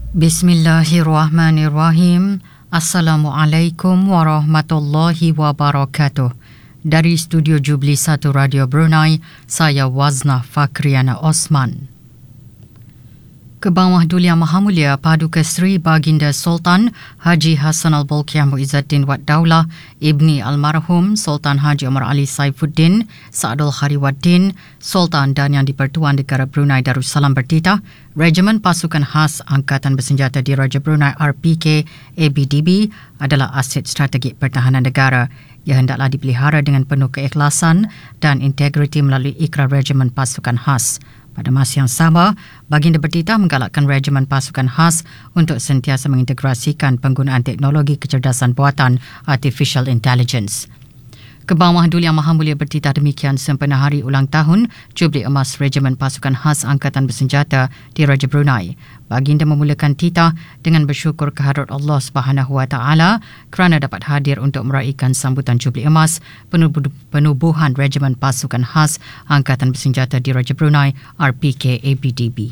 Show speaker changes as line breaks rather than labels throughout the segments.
Bismillahirrahmanirrahim. Assalamualaikum warahmatullahi wabarakatuh. Dari Studio Jubli 1 Radio Brunei, saya Wazna Fakriana Osman. Kebawah Duli Yang Maha Mulia Paduka Seri Baginda Sultan Haji Hassan Al-Bolkiah Muizzaddin Wad Daulah Ibni Almarhum Sultan Haji Omar Ali Saifuddin Sa'adul Khariwaddin Sultan dan Yang di-Pertuan Negara Brunei Darussalam bertitah, Regimen Pasukan Khas Angkatan Bersenjata Diraja Brunei RPK ABDB adalah aset strategik pertahanan negara. Ia hendaklah dipelihara dengan penuh keikhlasan dan integriti melalui Ikrar Regimen Pasukan Khas. Pada masa yang sama, Baginda bertitah menggalakkan Regimen Pasukan Khas untuk sentiasa mengintegrasikan penggunaan teknologi kecerdasan buatan Artificial Intelligence. Kebawah Duli Yang Maha Mulia bertitah demikian sempena hari ulang tahun Jubli Emas Regimen Pasukan Khas Angkatan Bersenjata Diraja Brunei. Baginda memulakan titah dengan bersyukur kehadrat Allah Subhanahu Wa Taala kerana dapat hadir untuk meraihkan sambutan Jubli Emas penubuhan Regimen Pasukan Khas Angkatan Bersenjata Diraja Brunei RPK ABDB.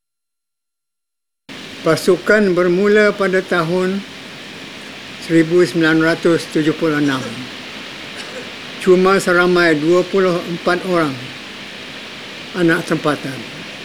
Pasukan bermula pada tahun 1976. Cuma seramai 24 orang anak tempatan.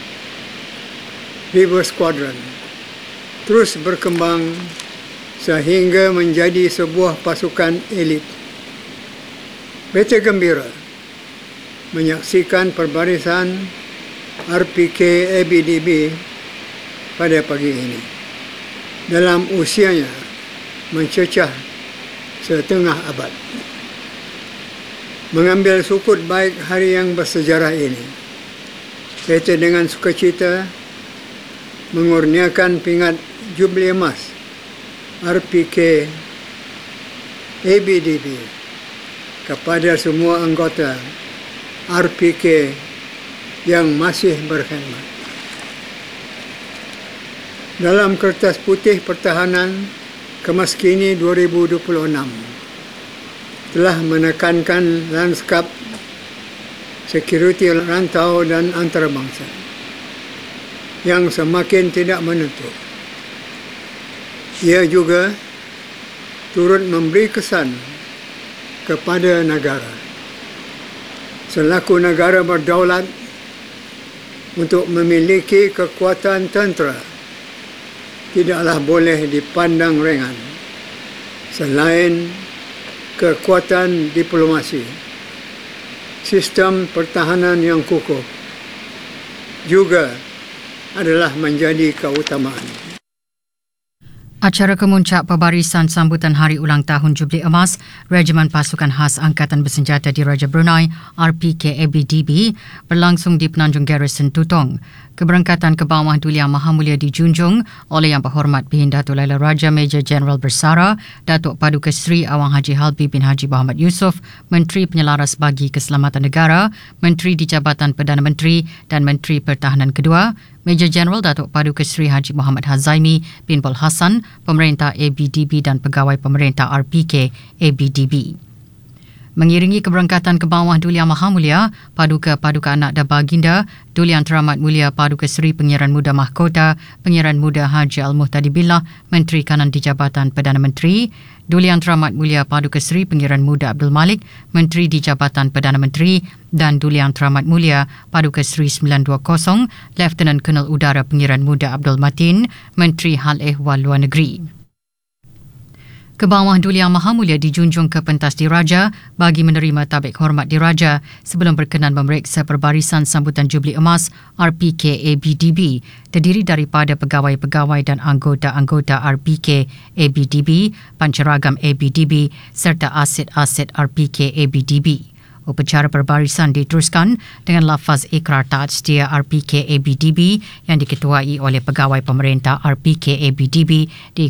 River Squadron terus berkembang sehingga menjadi sebuah pasukan elit. Beta gembira menyaksikan perbarisan RPK ABDB pada pagi ini. Dalam usianya mencecah setengah abad. Mengambil sukut baik hari yang bersejarah ini, kita dengan sukacita mengurniakan pingat Jubli Emas RPK ABDB kepada semua anggota RPK yang masih berkhidmat. Dalam Kertas Putih Pertahanan Kemaskini 2026 telah menekankan lanskap sekuriti rantau dan antarabangsa yang semakin tidak menentu. Ia juga turut memberi kesan kepada negara. Selaku negara berdaulat untuk memiliki kekuatan tentera tidaklah boleh dipandang ringan. Selain kekuatan diplomasi, sistem pertahanan yang kukuh juga adalah menjadi keutamaan.
Acara kemuncak pembarisan sambutan Hari Ulang Tahun Jubli Emas Regimen Pasukan Khas Angkatan Bersenjata Diraja Brunei RPK ABDB berlangsung di Penanjung Garrison Tutong. Keberangkatan Kebawah Duli Yang Maha Mulia dijunjung oleh Yang Berhormat Bihin Datuk Laila Raja Major Jeneral Bersara Datuk Paduka Seri Awang Haji Halbi bin Haji Muhammad Yusof, Menteri Penyelaras Bagi Keselamatan Negara, Menteri di Jabatan Perdana Menteri dan Menteri Pertahanan Kedua, Major Jeneral Datuk Paduka Seri Haji Muhammad Hazaimi bin Pol Hassan, Pemerintah ABDB dan Pegawai Pemerintah RPK ABDB. Mengiringi keberangkatan Kebawah Duli Yang Maha Mulia, Paduka Anak dan Baginda, Duli Yang Teramat Mulia Paduka Seri Pengiran Muda Mahkota, Pengiran Muda Haji Al-Muhtadi Billah, Menteri Kanan di Jabatan Perdana Menteri, Duli Yang Teramat Mulia Paduka Seri Pengiran Muda Abdul Malik, Menteri di Jabatan Perdana Menteri, dan Duli Yang Teramat Mulia Paduka Seri 920, Lieutenant Colonel Udara Pengiran Muda Abdul Matin, Menteri Hal Ehwal Luar Negeri. Kebawah Duli Yang Maha Mulia dijunjung ke pentas diraja bagi menerima tabik hormat diraja sebelum berkenan memeriksa perbarisan sambutan Jubli Emas RPK ABDB terdiri daripada pegawai-pegawai dan anggota-anggota RPK ABDB, pancaragam ABDB serta aset-aset RPK ABDB. Upacara perbarisan diteruskan dengan lafaz ikrar taat setia RPK ABDB yang diketuai oleh pegawai pemerintah RPK ABDB di